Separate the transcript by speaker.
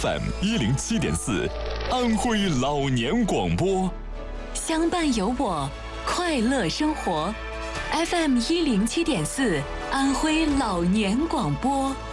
Speaker 1: FM107.4，安徽老年广播，
Speaker 2: 相伴有我，快乐生活。FM107.4，安徽老年广播。